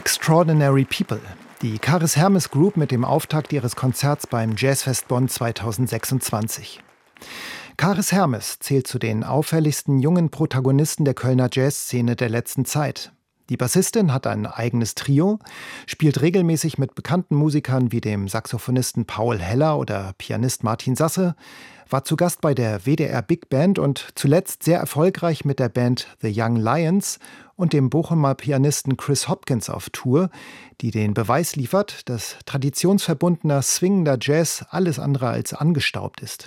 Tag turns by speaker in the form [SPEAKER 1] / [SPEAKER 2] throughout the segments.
[SPEAKER 1] Extraordinary People, die Karis Hermes Group mit dem Auftakt ihres Konzerts beim Jazzfest Bonn 2026. Karis Hermes zählt zu den auffälligsten jungen Protagonisten der Kölner Jazzszene der letzten Zeit. Die Bassistin hat ein eigenes Trio, spielt regelmäßig mit bekannten Musikern wie dem Saxophonisten Paul Heller oder Pianist Martin Sasse, war zu Gast bei der WDR Big Band und zuletzt sehr erfolgreich mit der Band The Young Lions und dem Bochumer Pianisten Chris Hopkins auf Tour, die den Beweis liefert, dass traditionsverbundener, swingender Jazz alles andere als angestaubt ist.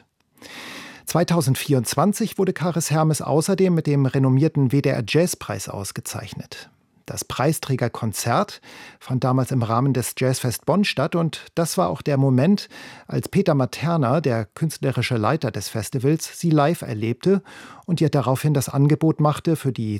[SPEAKER 1] 2024 wurde Karis Hermes außerdem mit dem renommierten WDR Jazzpreis ausgezeichnet. Das Preisträgerkonzert fand damals im Rahmen des Jazzfest Bonn statt und das war auch der Moment, als Peter Materna, der künstlerische Leiter des Festivals, sie live erlebte und ihr daraufhin das Angebot machte, für die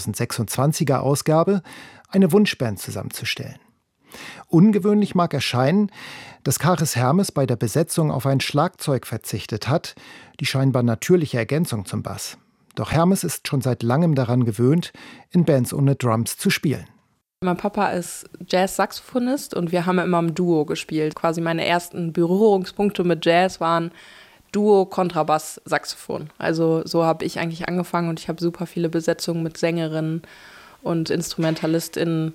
[SPEAKER 1] 2026er Ausgabe eine Wunschband zusammenzustellen. Ungewöhnlich mag erscheinen, dass Karis Hermes bei der Besetzung auf ein Schlagzeug verzichtet hat, die scheinbar natürliche Ergänzung zum Bass. Doch Hermes ist schon seit langem daran gewöhnt, in Bands ohne Drums zu spielen.
[SPEAKER 2] Mein Papa ist Jazz-Saxophonist und wir haben immer im Duo gespielt. Quasi meine ersten Berührungspunkte mit Jazz waren Duo, Kontrabass, Saxophon. Also so habe ich eigentlich angefangen und ich habe super viele Besetzungen mit Sängerinnen und InstrumentalistInnen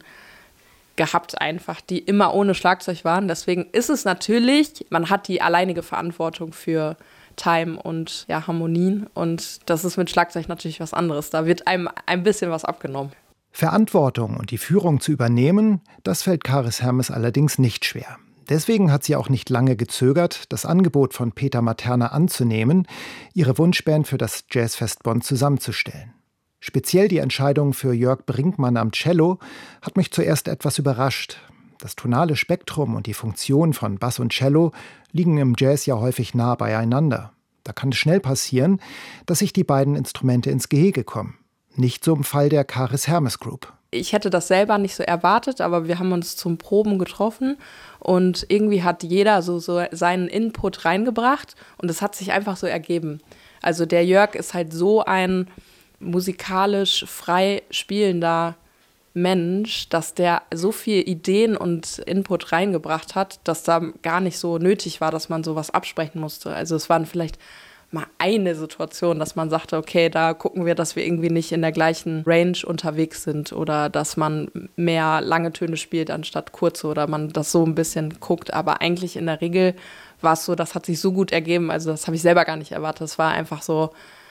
[SPEAKER 2] gehabt einfach, die immer ohne Schlagzeug waren. Deswegen ist es natürlich, man hat die alleinige Verantwortung für Time und Harmonien und das ist mit Schlagzeug natürlich was anderes. Da wird einem ein bisschen was abgenommen.
[SPEAKER 1] Verantwortung und die Führung zu übernehmen, das fällt Karis Hermes allerdings nicht schwer. Deswegen hat sie auch nicht lange gezögert, das Angebot von Peter Materna anzunehmen, ihre Wunschband für das Jazzfest Bonn zusammenzustellen. Speziell die Entscheidung für Jörg Brinkmann am Cello hat mich zuerst etwas überrascht. Das tonale Spektrum und die Funktion von Bass und Cello liegen im Jazz ja häufig nah beieinander. Da kann es schnell passieren, dass sich die beiden Instrumente ins Gehege kommen. Nicht so im Fall der Karis Hermes Group.
[SPEAKER 2] Ich hätte das selber nicht so erwartet, aber wir haben uns zum Proben getroffen und irgendwie hat jeder so seinen Input reingebracht und es hat sich einfach so ergeben. Also der Jörg ist halt so ein musikalisch frei spielender Mensch, dass der so viele Ideen und Input reingebracht hat, dass da gar nicht so nötig war, dass man sowas absprechen musste. Also es waren vielleicht mal eine Situation, dass man sagte, okay, da gucken wir, dass wir irgendwie nicht in der gleichen Range unterwegs sind oder dass man mehr lange Töne spielt anstatt kurze oder man das so ein bisschen guckt. Aber eigentlich in der Regel war es so, das hat sich so gut ergeben, also das habe ich selber gar nicht erwartet. Es war einfach so,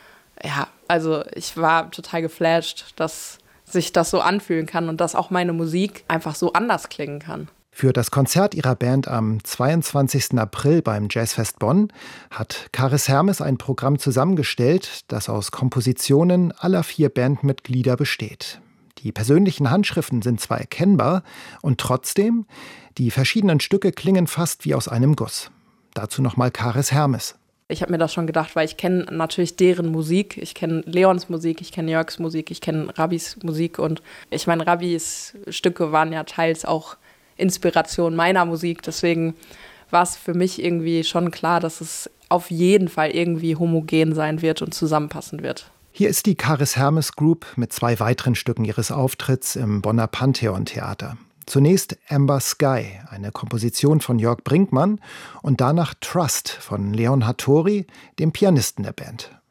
[SPEAKER 2] also ich war total geflasht, dass sich das so anfühlen kann und dass auch meine Musik einfach so anders klingen kann.
[SPEAKER 1] Für das Konzert ihrer Band am 22. April beim Jazzfest Bonn hat Karis Hermes ein Programm zusammengestellt, das aus Kompositionen aller 4 Bandmitglieder besteht. Die persönlichen Handschriften sind zwar erkennbar und trotzdem, die verschiedenen Stücke klingen fast wie aus einem Guss. Dazu nochmal Karis Hermes.
[SPEAKER 2] Ich habe mir das schon gedacht, weil ich kenne natürlich deren Musik. Ich kenne Leons Musik, ich kenne Jörgs Musik, ich kenne Rabis Musik. Und ich meine, Rabis Stücke waren ja teils auch Inspiration meiner Musik. Deswegen war es für mich irgendwie schon klar, dass es auf jeden Fall irgendwie homogen sein wird und zusammenpassen wird.
[SPEAKER 1] Hier ist die Karis Hermes Group mit 2 weiteren Stücken ihres Auftritts im Bonner Pantheon Theater. Zunächst Amber Sky, eine Komposition von Jörg Brinkmann und danach Trust von Leon Hattori, dem Pianisten der Band.